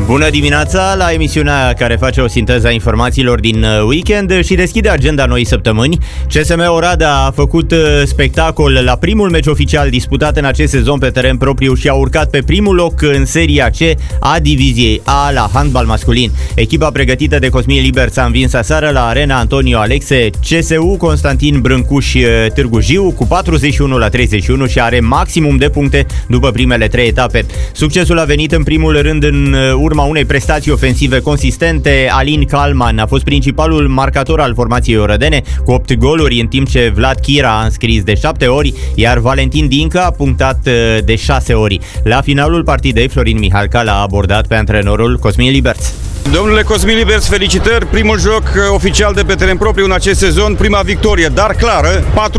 Bună dimineața la emisiunea care face o sinteză a informațiilor din weekend și deschide agenda noii săptămâni. CSM Oradea a făcut spectacol la primul meci oficial disputat în acest sezon pe teren propriu și a urcat pe primul loc în seria C a diviziei A la handbal masculin. Echipa pregătită de Cosmin Liberț a învins aseară la Arena Antonio Alexe CSU Constantin Brâncuș Târgu Jiu cu 41-31 și are maximum de puncte după primele 3 etape. Succesul a venit în primul rând în urma unei prestații ofensive consistente. Alin Calman a fost principalul marcator al formației orădene cu 8 goluri, în timp ce Vlad Chira a înscris de 7 ori, iar Valentin Dincă a punctat de 6 ori. La finalul partidei, Florin Mihalca l-a abordat pe antrenorul Cosmin Liberț. Domnule Cosmin Liberț, felicitări! Primul joc oficial de pe teren propriu în acest sezon, prima victorie, dar clară,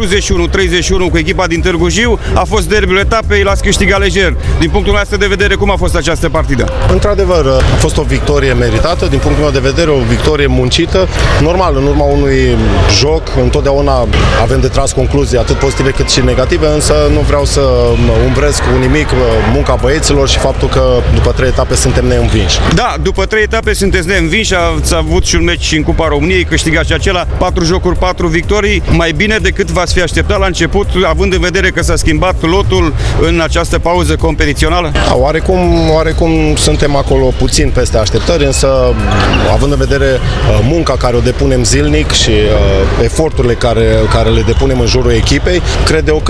41-31 cu echipa din Târgu Jiu. A fost derbiul etapei, l-ați câștigat lejer. Din punctul nostru de vedere, cum a fost această partidă? Într-adevăr, a fost o victorie meritată, din punctul meu de vedere, o victorie muncită. Normal, în urma unui joc, întotdeauna avem de tras concluzii, atât pozitive cât și negative, însă nu vreau să umbresc cu nimic munca băieților și faptul că după 3 etape suntem neînvinși. Da, după 3 etape sunteți neînvinși, ați avut și un meci în Cupa României, câștigați și acela, 4 jocuri, 4 victorii, mai bine decât v-ați fi așteptat la început, având în vedere că s-a schimbat lotul în această pauză competițională? Da, oarecum suntem acolo puțin peste așteptări, însă având în vedere munca care o depunem zilnic și eforturile care le depunem în jurul echipei, cred eu că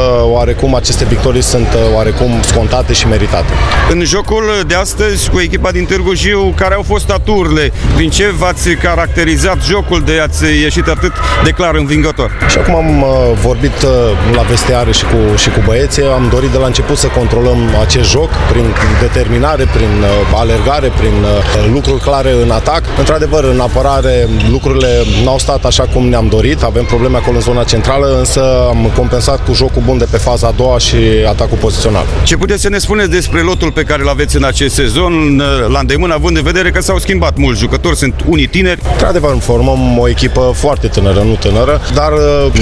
aceste victorii sunt oarecum scontate și meritate. În jocul de astăzi cu echipa din Târgu Jiu, care au fost aturile? Prin ce v-ați caracterizat jocul de ați ieșit atât de clar învingător? Și acum am vorbit la vestiare și cu băieții, am dorit de la început să controlăm acest joc prin determinare, prin alergare, prin lucruri clare în atac. Într-adevăr, în apărare lucrurile n-au stat așa cum ne-am dorit, avem probleme acolo în zona centrală, însă am compensat cu jocul bun de pe faza a doua și atacul pozițional. Ce puteți să ne spuneți despre lotul pe care îl aveți în acest sezon, la îndemână, având în vedere că s-au schimbat mulți jucători, sunt unii tineri? Într-adevăr, formăm o echipă foarte tânără, nu tânără, dar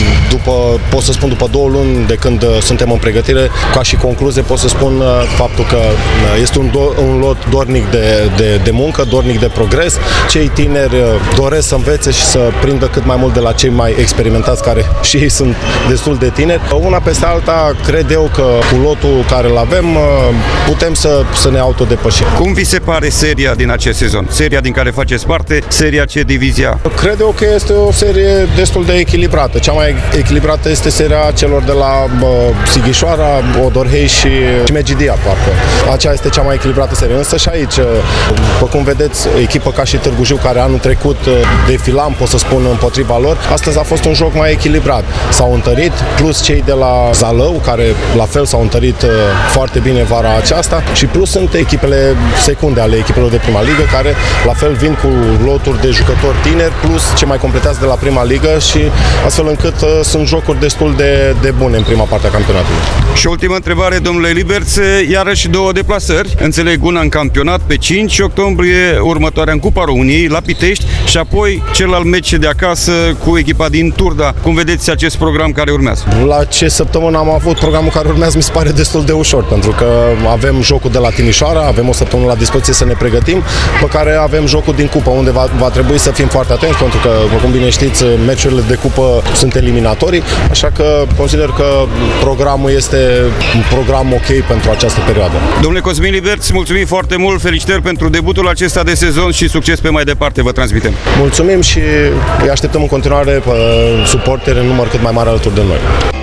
pot să spun după 2 luni de când suntem în pregătire, ca și concluzie pot să spun faptul că este un lot dornic de muncă, dornic de progres. Cei tineri doresc să învețe și să prindă cât mai mult de la cei mai experimentați, care și ei sunt destul de tineri. Una peste alta, cred eu că cu lotul care îl avem putem să ne autodepășim. Cum vi se pare seria din acest sezon? Seria din care faceți parte, seria C divizia? Cred eu că este o serie destul de echilibrată. Cea mai echilibrată este seria celor de la Sighișoara, Odorhei și Megidia, parcă. Aceea este cea mai echilibrată serie. Însă și aici, după cum vedeți, echipă ca și Târgu Jiu, care anul trecut defilam, pot să spun, împotriva lor, astăzi a fost un joc mai echilibrat. S-au întărit, plus cei de la Zalău, care la fel s-au întărit foarte bine vara aceasta, și plus sunt echipele secunde ale echipelor de prima ligă, care la fel vin cu loturi de jucători tineri, plus ce mai completează de la prima ligă, și astfel încât sunt jocuri destul de bune în prima parte a campionatului. Și ultima întrebare, domnule Liberț, iarăși 2 deplasări, înțeleg, una în campionat pe 5 octombrie, următoarea în Cupa României la Pitești și apoi celălalt meci de acasă cu echipa din Turda. Cum vedeți acest program care urmează? La ce săptămână am avut programul care urmează mi se pare destul de ușor, pentru că avem jocul de la Timișoara, avem o săptămână la dispoziție să ne pregătim, pe care avem jocul din cupă, unde va trebui să fim foarte atenți, pentru că, cum bine știți, meciurile de cupă sunt eliminatorii, așa că consider că programul este un program ok pentru această perioadă. Domnule Cosmin Liberț, mulțumim foarte mult, felicitări pentru debutul acesta de sezon și succes pe mai departe, vă transmitem. Mulțumim și îi așteptăm în continuare pe suporteri în număr cât mai mare alături de noi.